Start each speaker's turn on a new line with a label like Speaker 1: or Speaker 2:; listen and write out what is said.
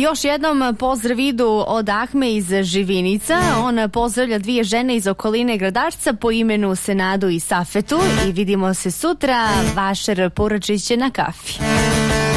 Speaker 1: Još jednom pozdrav idu od Ahme iz Živinica. On pozdravlja dvije žene iz okoline Gradačca po imenu Senadu i Safetu i vidimo se sutra. Vašer Puračić na kafi.